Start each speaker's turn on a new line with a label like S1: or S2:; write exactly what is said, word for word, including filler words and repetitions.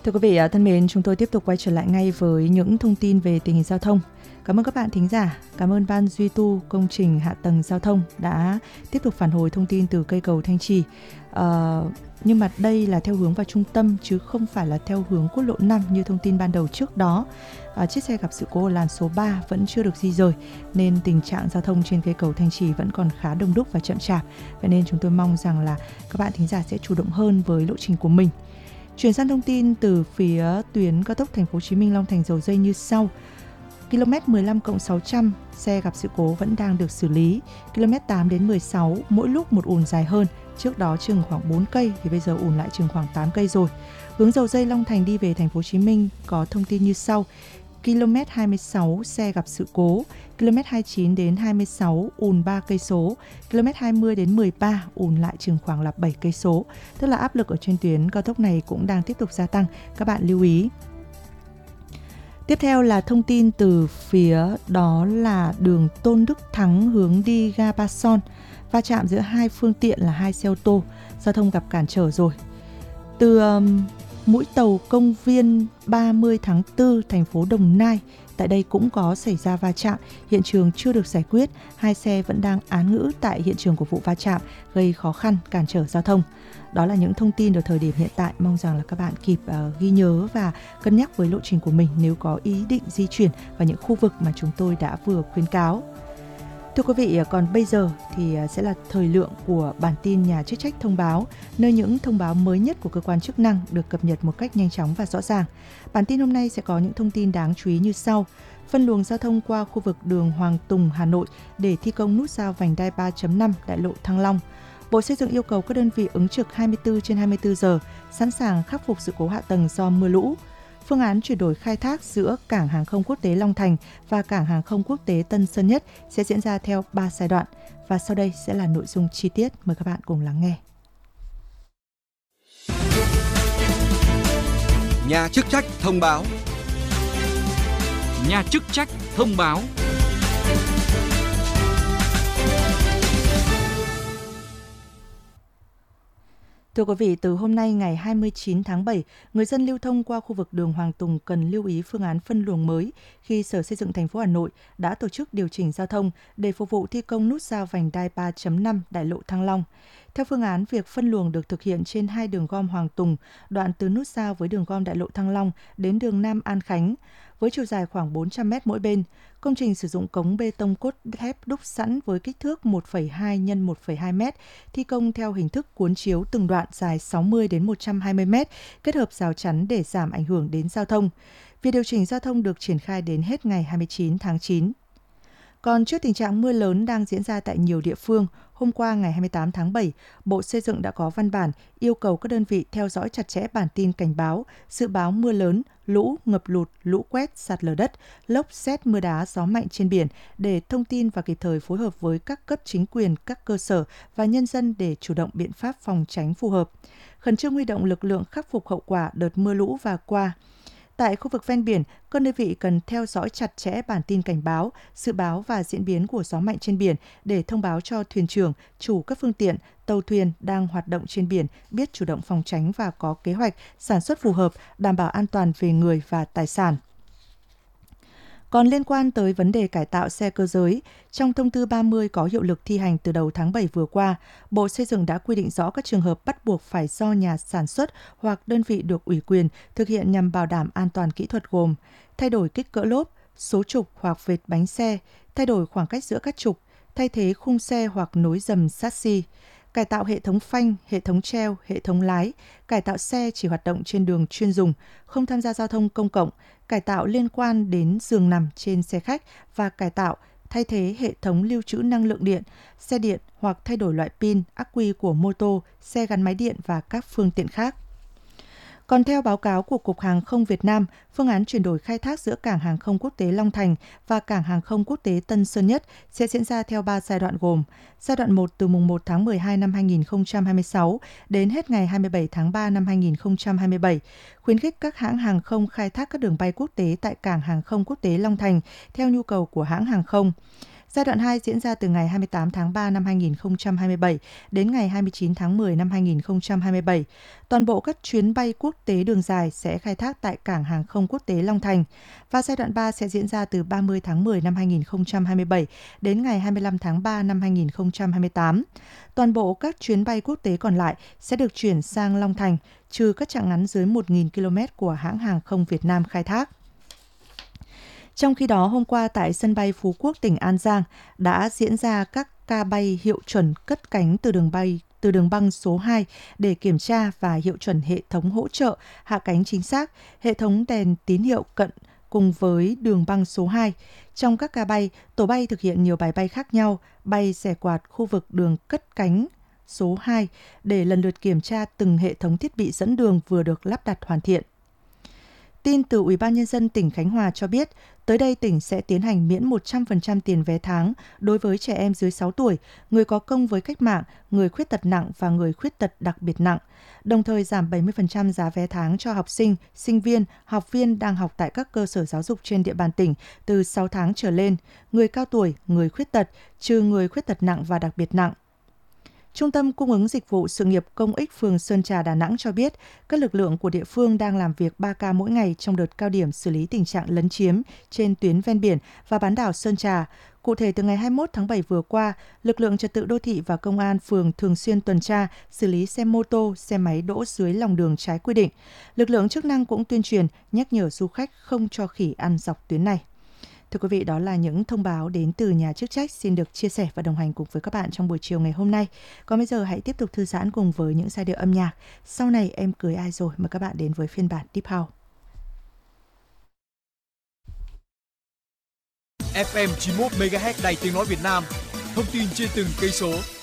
S1: Thưa quý vị thân mến, chúng tôi tiếp tục quay trở lại ngay với những thông tin về tình hình giao thông. Cảm ơn các bạn thính giả, cảm ơn Ban Duy tu Công trình Hạ tầng Giao thông đã tiếp tục phản hồi thông tin từ cây cầu Thanh Trì. À, nhưng mà đây là theo hướng vào trung tâm chứ không phải là theo hướng quốc lộ năm như thông tin ban đầu trước đó. À, chiếc xe gặp sự cố ở làn số ba vẫn chưa được di rời nên tình trạng giao thông trên cây cầu Thanh Trì vẫn còn khá đông đúc và chậm chạp. Vậy nên chúng tôi mong rằng là các bạn thính giả sẽ chủ động hơn với lộ trình của mình. Chuyển sang thông tin từ phía tuyến cao tốc Thành phố Hồ Chí Minh Long Thành Dầu Giây như sau. ki lô mét mười lăm cộng sáu trăm xe gặp sự cố vẫn đang được xử lý. ki lô mét tám đến mười sáu mỗi lúc một ùn dài hơn. Trước đó chừng khoảng bốn cây thì bây giờ ùn lại chừng khoảng tám cây rồi. Hướng Dầu Giây Long Thành đi về Thành phố Hồ Chí Minh có thông tin như sau. ki lô mét hai mươi sáu xe gặp sự cố, ki lô mét hai mươi chín đến hai mươi sáu ùn ba cây số, ki lô mét hai mươi đến mười ba ùn lại chừng khoảng là bảy cây số. Tức là áp lực ở trên tuyến cao tốc này cũng đang tiếp tục gia tăng, các bạn lưu ý. Tiếp theo là thông tin từ phía đó là đường Tôn Đức Thắng hướng đi ga Ba Son, va chạm giữa hai phương tiện là hai xe ô tô, giao thông gặp cản trở rồi. Từ um, mũi tàu công viên ba mươi tháng tư thành phố Đồng Nai, tại đây cũng có xảy ra va chạm, hiện trường chưa được giải quyết, hai xe vẫn đang án ngữ tại hiện trường của vụ va chạm, gây khó khăn cản trở giao thông. Đó là những thông tin ở thời điểm hiện tại, mong rằng là các bạn kịp uh, ghi nhớ và cân nhắc với lộ trình của mình nếu có ý định di chuyển vào những khu vực mà chúng tôi đã vừa khuyến cáo. Thưa quý vị, còn bây giờ thì sẽ là thời lượng của bản tin Nhà chức trách thông báo, nơi những thông báo mới nhất của cơ quan chức năng được cập nhật một cách nhanh chóng và rõ ràng. Bản tin hôm nay sẽ có những thông tin đáng chú ý như sau. Phân luồng giao thông qua khu vực đường Hoàng Tùng, Hà Nội để thi công nút giao vành đai ba chấm năm đại lộ Thăng Long. Bộ Xây dựng yêu cầu các đơn vị ứng trực hai mươi tư trên hai mươi tư giờ, sẵn sàng khắc phục sự cố hạ tầng do mưa lũ. Phương án chuyển đổi khai thác giữa Cảng hàng không quốc tế Long Thành và Cảng hàng không quốc tế Tân Sơn Nhất sẽ diễn ra theo ba giai đoạn. Và sau đây sẽ là nội dung chi tiết. Mời các bạn cùng lắng nghe.
S2: Nhà chức trách thông báo.
S3: Nhà chức trách thông báo.
S1: Thưa quý vị, từ hôm nay ngày hai mươi chín tháng bảy, người dân lưu thông qua khu vực đường Hoàng Tùng cần lưu ý phương án phân luồng mới khi Sở Xây dựng thành phố Hà Nội đã tổ chức điều chỉnh giao thông để phục vụ thi công nút giao vành đai ba chấm năm đại lộ Thăng Long. Theo phương án, việc phân luồng được thực hiện trên hai đường gom Hoàng Tùng, đoạn từ nút giao với đường gom đại lộ Thăng Long đến đường Nam An Khánh, với chiều dài khoảng bốn trăm mét mỗi bên. Công trình sử dụng cống bê tông cốt thép đúc sẵn với kích thước một phẩy hai nhân một phẩy hai mét, thi công theo hình thức cuốn chiếu từng đoạn dài sáu mươi đến một trăm hai mươi mét, kết hợp rào chắn để giảm ảnh hưởng đến giao thông. Việc điều chỉnh giao thông được triển khai đến hết ngày hai mươi chín tháng chín. Còn trước tình trạng mưa lớn đang diễn ra tại nhiều địa phương, hôm qua ngày hai mươi tám tháng bảy, Bộ Xây dựng đã có văn bản yêu cầu các đơn vị theo dõi chặt chẽ bản tin cảnh báo, dự báo mưa lớn, lũ, ngập lụt, lũ quét, sạt lở đất, lốc, sét, mưa đá, gió mạnh trên biển để thông tin và kịp thời phối hợp với các cấp chính quyền, các cơ sở và nhân dân để chủ động biện pháp phòng tránh phù hợp. Khẩn trương huy động lực lượng khắc phục hậu quả đợt mưa lũ vừa qua. Tại khu vực ven biển, các đơn vị cần theo dõi chặt chẽ bản tin cảnh báo, dự báo và diễn biến của gió mạnh trên biển để thông báo cho thuyền trưởng, chủ các phương tiện, tàu thuyền đang hoạt động trên biển biết chủ động phòng tránh và có kế hoạch sản xuất phù hợp, đảm bảo an toàn về người và tài sản. Còn liên quan tới vấn đề cải tạo xe cơ giới, trong thông tư ba mươi có hiệu lực thi hành từ đầu tháng bảy vừa qua, Bộ Xây dựng đã quy định rõ các trường hợp bắt buộc phải do nhà sản xuất hoặc đơn vị được ủy quyền thực hiện nhằm bảo đảm an toàn kỹ thuật gồm thay đổi kích cỡ lốp, số trục hoặc vệt bánh xe, thay đổi khoảng cách giữa các trục, thay thế khung xe hoặc nối dầm chassis, cải tạo hệ thống phanh, hệ thống treo, hệ thống lái, cải tạo xe chỉ hoạt động trên đường chuyên dùng, không tham gia giao thông công cộng, cải tạo liên quan đến giường nằm trên xe khách và cải tạo, thay thế hệ thống lưu trữ năng lượng điện, xe điện hoặc thay đổi loại pin, ắc quy của mô tô, xe gắn máy điện và các phương tiện khác. Còn theo báo cáo của Cục Hàng không Việt Nam, phương án chuyển đổi khai thác giữa Cảng hàng không quốc tế Long Thành và Cảng hàng không quốc tế Tân Sơn Nhất sẽ diễn ra theo ba giai đoạn gồm: giai đoạn một từ mùng một tháng mười hai năm hai nghìn không trăm hai mươi sáu đến hết ngày hai mươi bảy tháng ba năm hai nghìn không trăm hai mươi bảy, khuyến khích các hãng hàng không khai thác các đường bay quốc tế tại Cảng hàng không quốc tế Long Thành theo nhu cầu của hãng hàng không. Giai đoạn hai diễn ra từ ngày hai mươi tám tháng ba năm hai nghìn không trăm hai mươi bảy đến ngày hai mươi chín tháng mười năm hai nghìn không trăm hai mươi bảy. Toàn bộ các chuyến bay quốc tế đường dài sẽ khai thác tại Cảng hàng không quốc tế Long Thành. Và giai đoạn ba sẽ diễn ra từ ba mươi tháng mười năm hai nghìn không trăm hai mươi bảy đến ngày hai mươi lăm tháng ba năm hai nghìn không trăm hai mươi tám. Toàn bộ các chuyến bay quốc tế còn lại sẽ được chuyển sang Long Thành, trừ các chặng ngắn dưới một nghìn ki lô mét của hãng hàng không Việt Nam khai thác. Trong khi đó, hôm qua tại sân bay Phú Quốc, tỉnh An Giang đã diễn ra các ca bay hiệu chuẩn cất cánh từ đường bay từ đường băng số hai để kiểm tra và hiệu chuẩn hệ thống hỗ trợ hạ cánh chính xác, hệ thống đèn tín hiệu cận cùng với đường băng số hai. Trong các ca bay, tổ bay thực hiện nhiều bài bay khác nhau, bay xẻ quạt khu vực đường cất cánh số hai để lần lượt kiểm tra từng hệ thống thiết bị dẫn đường vừa được lắp đặt hoàn thiện. Tin từ Ủy ban Nhân dân tỉnh Khánh Hòa cho biết, tới đây tỉnh sẽ tiến hành miễn một trăm phần trăm tiền vé tháng đối với trẻ em dưới sáu tuổi, người có công với cách mạng, người khuyết tật nặng và người khuyết tật đặc biệt nặng, đồng thời giảm bảy mươi phần trăm giá vé tháng cho học sinh, sinh viên, học viên đang học tại các cơ sở giáo dục trên địa bàn tỉnh từ sáu tháng trở lên, người cao tuổi, người khuyết tật, trừ người khuyết tật nặng và đặc biệt nặng. Trung tâm Cung ứng Dịch vụ Sự nghiệp Công ích phường Sơn Trà, Đà Nẵng cho biết, các lực lượng của địa phương đang làm việc ba ca mỗi ngày trong đợt cao điểm xử lý tình trạng lấn chiếm trên tuyến ven biển và bán đảo Sơn Trà. Cụ thể, từ ngày hai mươi mốt tháng bảy vừa qua, lực lượng trật tự đô thị và công an phường thường xuyên tuần tra, xử lý xe mô tô, xe máy đỗ dưới lòng đường trái quy định. Lực lượng chức năng cũng tuyên truyền, nhắc nhở du khách không cho khỉ ăn dọc tuyến này. Thưa quý vị, đó là những thông báo đến từ nhà chức trách xin được chia sẻ và đồng hành cùng với các bạn trong buổi chiều ngày hôm nay. Còn bây giờ hãy tiếp tục thư giãn cùng với những giai điệu âm nhạc. Sau này em cưới ai rồi, mời các bạn đến với phiên bản Deep House.
S2: ép em chín mươi mốt mê ga héc Đài Tiếng nói Việt Nam. Thông tin trên từng cây số.